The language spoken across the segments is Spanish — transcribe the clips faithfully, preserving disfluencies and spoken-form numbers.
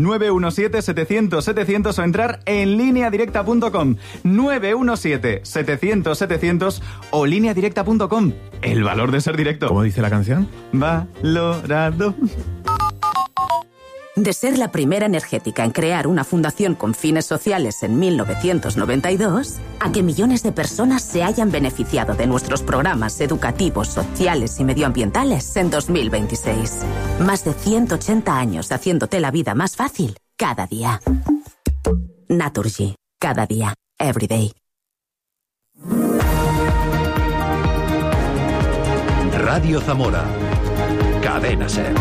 nueve uno siete, setecientos, setecientos o entrar en línea directa punto com. nueve uno siete, setecientos, setecientos o línea directa punto com. El valor de ser directo. ¿Cómo dice la canción? Valorado. De ser la primera energética en crear una fundación con fines sociales en mil novecientos noventa y dos, a que millones de personas se hayan beneficiado de nuestros programas educativos, sociales y medioambientales en dos mil veintiséis. Más de ciento ochenta años haciéndote la vida más fácil cada día. Naturgy. Cada día. Every day. Radio Zamora. Cadena SER.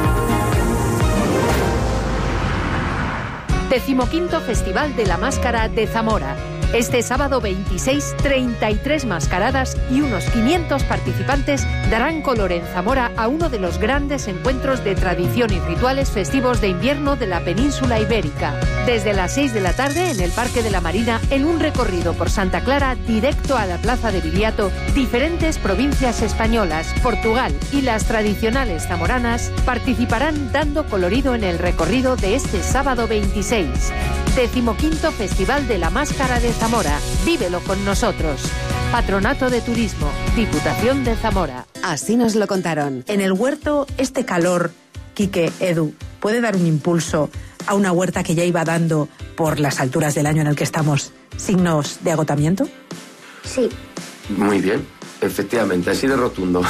Decimoquinto Festival de la Máscara de Zamora. Este sábado veintiséis, treinta y tres mascaradas y unos quinientos participantes darán color en Zamora a uno de los grandes encuentros de tradición y rituales festivos de invierno de la península ibérica. Desde las seis de la tarde en el Parque de la Marina, en un recorrido por Santa Clara directo a la Plaza de Viriato, diferentes provincias españolas, Portugal y las tradicionales zamoranas participarán dando colorido en el recorrido de este sábado veintiséis. Decimoquinto Festival de la Máscara de Zamora. Vívelo con nosotros. Patronato de Turismo, Diputación de Zamora. Así nos lo contaron. En el huerto, este calor, Quique, Edu, puede dar un impulso a una huerta que ya iba dando, por las alturas del año en el que estamos, signos de agotamiento. Sí. Muy bien. Efectivamente, así de rotundo.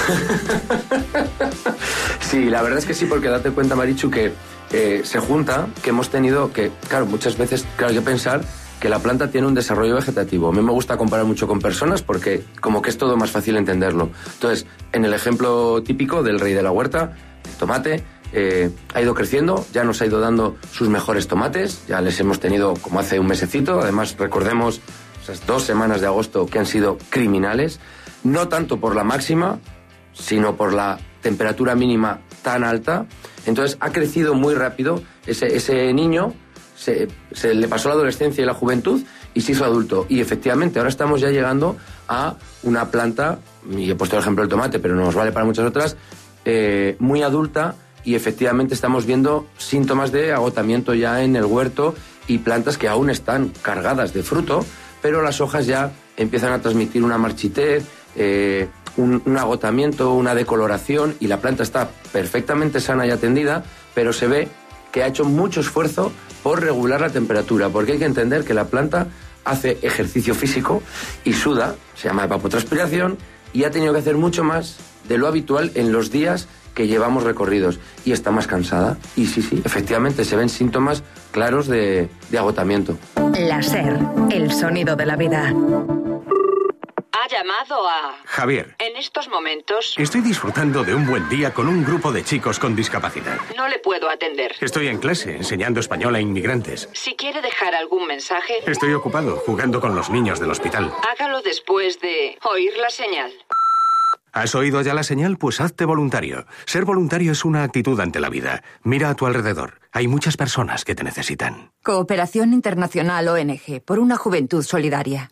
Sí, la verdad es que sí, porque date cuenta, Marichu, que eh, se junta, que hemos tenido que, claro, muchas veces, claro, hay que pensar que la planta tiene un desarrollo vegetativo. A mí me gusta comparar mucho con personas porque como que es todo más fácil entenderlo. Entonces, en el ejemplo típico del rey de la huerta, el tomate, eh, ha ido creciendo, ya nos ha ido dando sus mejores tomates, ya les hemos tenido como hace un mesecito, además recordemos esas dos semanas de agosto que han sido criminales, no tanto por la máxima, sino por la temperatura mínima tan alta. Entonces ha crecido muy rápido ese, ese niño, se, se le pasó la adolescencia y la juventud y se hizo adulto. Y efectivamente ahora estamos ya llegando a una planta, y he puesto el ejemplo del tomate, pero nos vale para muchas otras, eh, muy adulta, y efectivamente estamos viendo síntomas de agotamiento ya en el huerto y plantas que aún están cargadas de fruto, pero las hojas ya empiezan a transmitir una marchitez, eh, un, un agotamiento, una decoloración, y la planta está perfectamente sana y atendida, pero se ve que ha hecho mucho esfuerzo por regular la temperatura, porque hay que entender que la planta hace ejercicio físico y suda, se llama evapotranspiración, y ha tenido que hacer mucho más de lo habitual en los días que llevamos recorridos, y está más cansada, y sí, sí, efectivamente se ven síntomas claros de, de agotamiento. La SER, el sonido de la vida. Ha llamado a... Javier. En estos momentos... Estoy disfrutando de un buen día con un grupo de chicos con discapacidad. No le puedo atender. Estoy en clase, enseñando español a inmigrantes. Si quiere dejar algún mensaje... Estoy ocupado, jugando con los niños del hospital. Hágalo después de oír la señal. ¿Has oído ya la señal? Pues hazte voluntario. Ser voluntario es una actitud ante la vida. Mira a tu alrededor. Hay muchas personas que te necesitan. Cooperación Internacional O N G, por una juventud solidaria.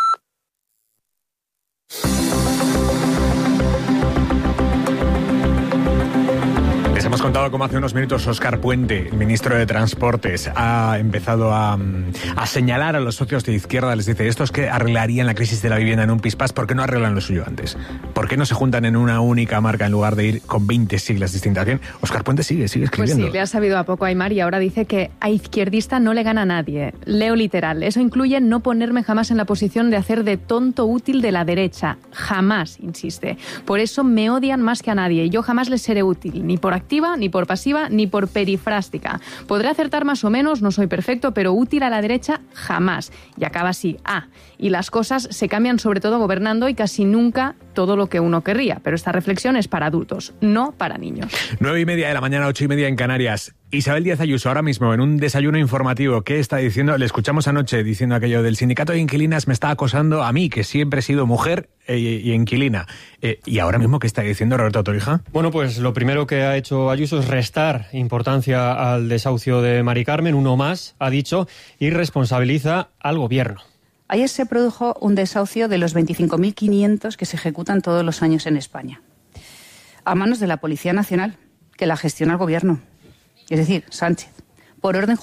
Les hemos contado cómo hace unos minutos Óscar Puente, el ministro de Transportes, ha empezado a, a señalar a los socios de izquierda, les dice, estos que arreglarían la crisis de la vivienda en un pispás, ¿por qué no arreglan lo suyo antes? ¿Por qué no se juntan en una única marca en lugar de ir con veinte siglas distintas? Bien, Óscar Puente sigue, sigue escribiendo. Pues sí, le ha sabido a poco a Aymar y ahora dice que a izquierdista no le gana a nadie. Leo literal, eso incluye no ponerme jamás en la posición de hacer de tonto útil de la derecha. Jamás, insiste. Por eso me odian más que a nadie y yo jamás les seré útil, ni por activa, ni por pasiva, ni por perifrástica. Podré acertar más o menos, no soy perfecto, pero útil a la derecha, jamás. Y acaba así, ah, y las cosas se cambian sobre todo gobernando y casi nunca todo lo que uno querría. Pero esta reflexión es para adultos, no para niños. Nueve y media de la mañana, ocho y media en Canarias. Isabel Díaz Ayuso, ahora mismo en un desayuno informativo, ¿qué está diciendo? Le escuchamos anoche diciendo aquello del sindicato de inquilinas me está acosando a mí, que siempre he sido mujer e, y inquilina. Eh, ¿Y ahora mismo qué está diciendo Roberto Torija? Bueno, pues lo primero que ha hecho Ayuso es restar importancia al desahucio de Mari Carmen, uno más, ha dicho, y responsabiliza al gobierno. Ayer se produjo un desahucio de los veinticinco mil quinientos que se ejecutan todos los años en España, a manos de la Policía Nacional, que la gestiona el gobierno, es decir, Sánchez. por orden